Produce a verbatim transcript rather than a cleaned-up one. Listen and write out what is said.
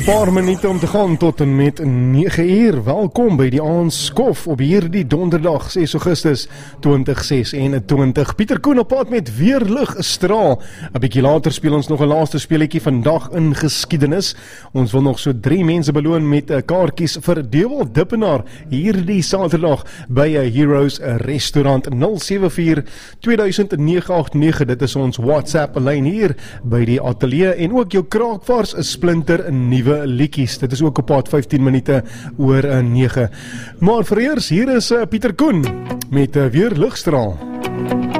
Paar minute om te gaan tot en met nege uur. Welkom by die Aanskof op hierdie donderdag ses Augustus twintig ses-en-twintig. Pieter Koen op pad met Weerlig Straal. 'n Bietjie later speel ons nog 'n laaste speletjie vandag in geskiedenis. Ons wil nog so drie mense beloon met kaartjies vir Dewel Dippenaar hierdie Saterdag by 'n Heroes restaurant. nul sewe vier twee nege agt nege. Dit is ons WhatsApp lyn hier by die ateljee en ook jou kraakvars 'n splinter nuwe liedjies. Dit is ook op pad vyftien minute oor nege. Maar vir eers, hier is uh, Pieter Koen met uh, Weerlig Straal.